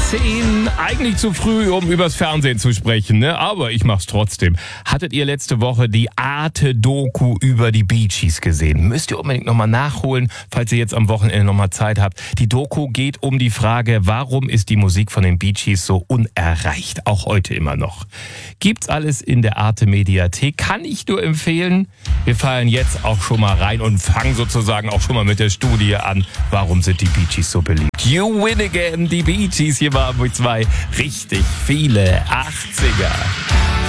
10. Eigentlich zu früh, um übers Fernsehen zu sprechen, ne? Aber ich mach's trotzdem. Hattet ihr letzte Woche die Arte-Doku über die Bee Gees gesehen? Müsst ihr unbedingt nochmal nachholen, falls ihr jetzt am Wochenende nochmal Zeit habt. Die Doku geht um die Frage, warum ist die Musik von den Bee Gees so unerreicht? Auch heute immer noch. Gibt's alles in der Arte-Mediathek. Kann ich nur empfehlen. Wir fallen jetzt auch schon mal rein und fangen sozusagen auch schon mal mit der Studie an. Warum sind die Bee Gees so beliebt? You win again, die Bee Gees. Hier war Ambo 2. Richtig viele 80er.